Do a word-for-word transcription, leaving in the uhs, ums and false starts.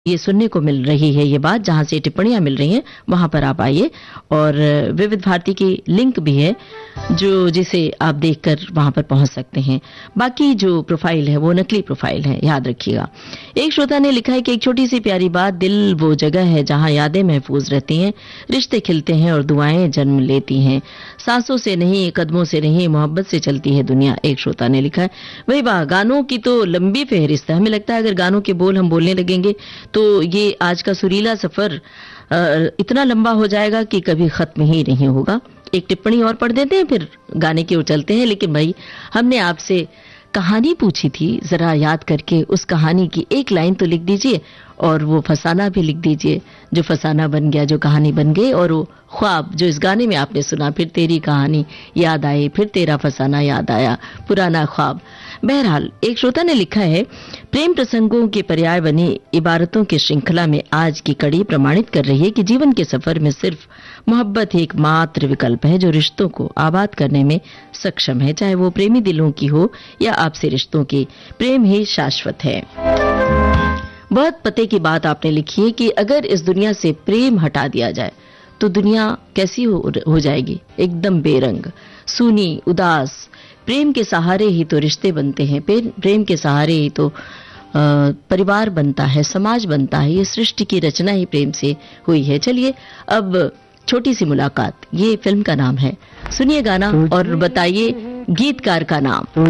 ये सुनने को मिल रही है ये बात, जहां से टिप्पणियां मिल रही हैं वहां पर आप आइए। और विविध भारती की लिंक भी है जो जिसे आप देखकर वहां पर पहुंच सकते हैं। बाकी जो प्रोफाइल है वो नकली प्रोफाइल है, याद रखिएगा। एक श्रोता ने लिखा है कि एक छोटी सी प्यारी बात, दिल वो जगह है जहां यादें महफूज रहती हैं, रिश्ते खिलते हैं और दुआएं जन्म लेती हैं, सांसों से नहीं कदमों से नहीं मोहब्बत से चलती है दुनिया। एक श्रोता ने लिखा है वही वाह, गानों की तो लंबी फहरिस्त है। हमें लगता है अगर गानों के बोल हम बोलने लगेंगे तो ये आज का सुरीला सफर इतना लंबा हो जाएगा कि कभी खत्म ही नहीं होगा। एक टिप्पणी और पढ़ देते हैं फिर गाने की ओर चलते हैं। लेकिन भाई, हमने आपसे कहानी पूछी थी, जरा याद करके उस कहानी की एक लाइन तो लिख दीजिए और वो फसाना भी लिख दीजिए, जो फसाना बन गया, जो कहानी बन गई। और वो ख्वाब जो इस गाने में आपने सुना, फिर तेरी कहानी याद आई, फिर तेरा फसाना याद आया, पुराना ख्वाब। बहरहाल, एक श्रोता ने लिखा है प्रेम प्रसंगों के पर्याय बनी इबारतों की श्रृंखला में आज की कड़ी प्रमाणित कर रही है कि जीवन के सफर में सिर्फ मोहब्बत ही एकमात्र विकल्प है जो रिश्तों को आबाद करने में सक्षम है, चाहे वो प्रेमी दिलों की हो या आपसे रिश्तों की। प्रेम ही शाश्वत है। बहुत पते की बात आपने लिखी है कि अगर इस दुनिया से प्रेम हटा दिया जाए तो दुनिया कैसी हो, हो जाएगी, एकदम बेरंग, सूनी, उदास। प्रेम के सहारे ही तो रिश्ते बनते हैं, प्रेम के सहारे ही तो आ, परिवार बनता है, समाज बनता है। ये सृष्टि की रचना ही प्रेम से हुई है। चलिए अब छोटी सी मुलाकात, ये फिल्म का नाम है, सुनिए गाना और बताइए गीतकार का नाम।